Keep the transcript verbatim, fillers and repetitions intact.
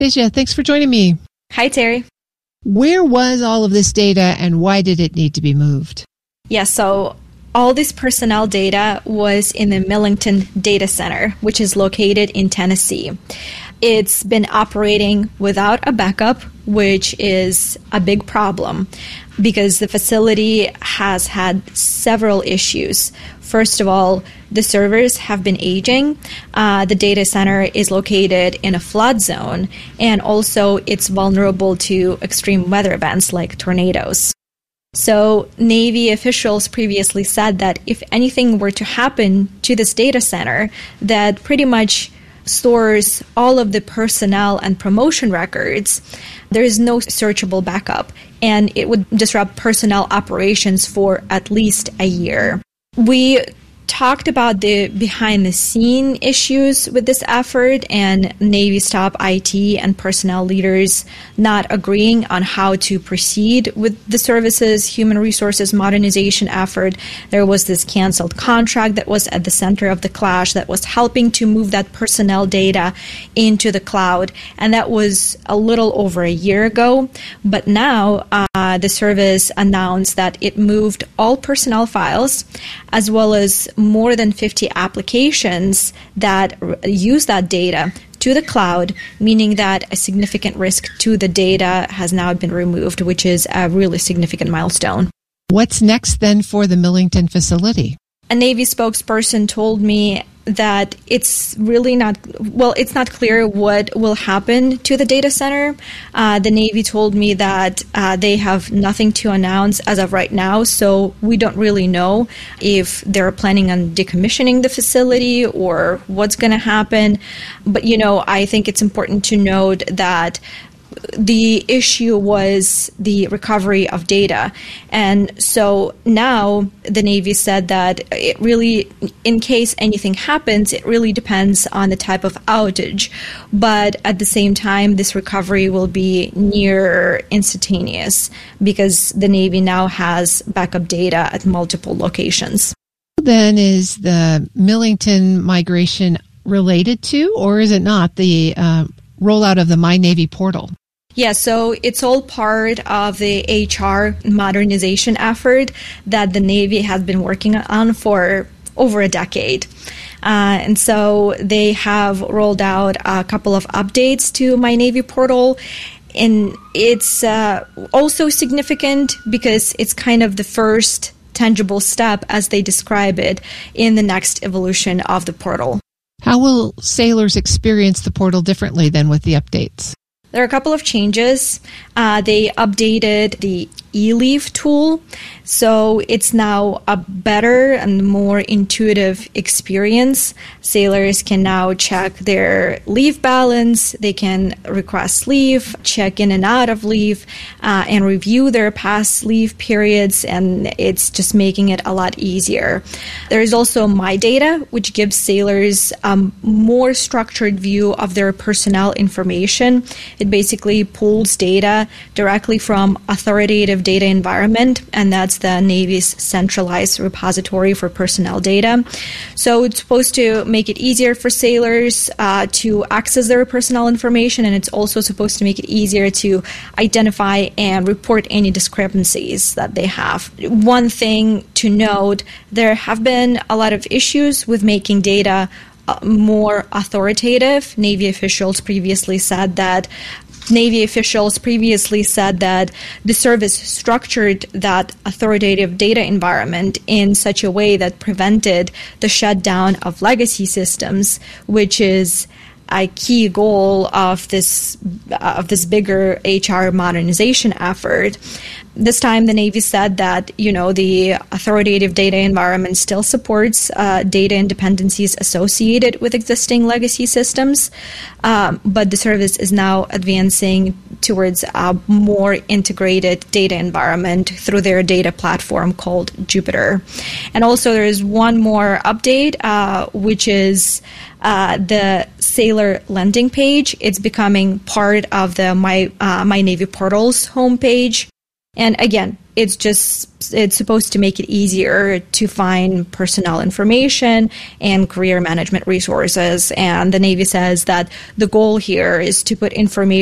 Anastasia, thanks for joining me. Hi, Terry. Where was all of this data and why did it need to be moved? Yeah, so all this personnel data was in the Millington Data Center, which is located in Tennessee. It's been operating without a backup, which is a big problem because the facility has had several issues. First of all, the servers have been aging. Uh, the data center is located in a flood zone, and also it's vulnerable to extreme weather events like tornadoes. So Navy officials previously said that if anything were to happen to this data center, that pretty much stores all of the personnel and promotion records, there is no searchable backup, and it would disrupt personnel operations for at least a year. We talked about the behind-the-scene issues with this effort and Navy's top I T and personnel leaders not agreeing on how to proceed with the service's human resources modernization effort. There was this canceled contract that was at the center of the clash that was helping to move that personnel data into the cloud, and that was a little over a year ago. But now uh, the service announced that it moved all personnel files as well as more than fifty applications that r- use that data to the cloud, meaning that a significant risk to the data has now been removed, which is a really significant milestone. What's next then for the Millington facility? A Navy spokesperson told me that it's really not, well, it's not clear what will happen to the data center. Uh, the Navy told me that uh, they have nothing to announce as of right now, so we don't really know if they're planning on decommissioning the facility or what's going to happen. But, you know, I think it's important to note that the issue was the recovery of data. And so now the Navy said that it really, in case anything happens, it really depends on the type of outage. But at the same time, this recovery will be near instantaneous because the Navy now has backup data at multiple locations. Then is the Millington migration related to, or is it not, the uh, rollout of the My Navy portal? Yeah, so it's all part of the H R modernization effort that the Navy has been working on for over a decade. Uh, and so they have rolled out a couple of updates to My Navy portal. And it's uh, also significant because it's kind of the first tangible step, as they describe it, in the next evolution of the portal. How will sailors experience the portal differently than with the updates? There are a couple of changes. Uh, they updated the eLeave tool, so it's now a better and more intuitive experience. Sailors can now check their leave balance, they can request leave, check in and out of leave, uh, and review their past leave periods, and it's just making it a lot easier. There is also My Data, which gives sailors a more structured view of their personnel information. It basically pulls data directly from authoritative data environment, and that's the Navy's centralized repository for personnel data. So it's supposed to make it easier for sailors uh, to access their personnel information, and it's also supposed to make it easier to identify and report any discrepancies that they have. One thing to note, there have been a lot of issues with making data uh, more authoritative. Navy officials previously said that Navy officials previously said that the service structured that authoritative data environment in such a way that prevented the shutdown of legacy systems, which is a key goal of this of this bigger H R modernization effort. This time, the Navy said that, you know, the authoritative data environment still supports uh, data and dependencies associated with existing legacy systems, um, but the service is now advancing towards a more integrated data environment through their data platform called Jupiter. And also, there is one more update, uh, which is uh, the Sailor landing page. It's becoming part of the My uh, My Navy Portals homepage. And again, it's just it's supposed to make it easier to find personnel information and career management resources. And the Navy says that the goal here is to put information